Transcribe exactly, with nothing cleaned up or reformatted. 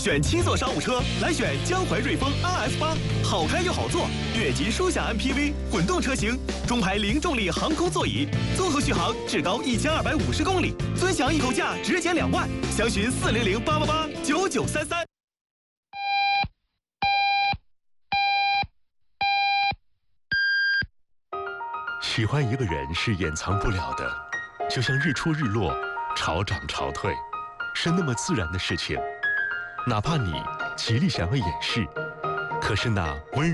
选七座商务车，来选江淮瑞风 R S 八，好开又好坐，越级舒享 M P V 混动车型，中排零重力航空座椅，综合续航至高一千二百五十公里，尊享一口价直减两万，详询四零零八八八九九三三。 喜欢一个人是掩藏不了的，就像日出日落，潮涨潮退，是那么自然的事情。哪怕你极力想要掩饰，可是那温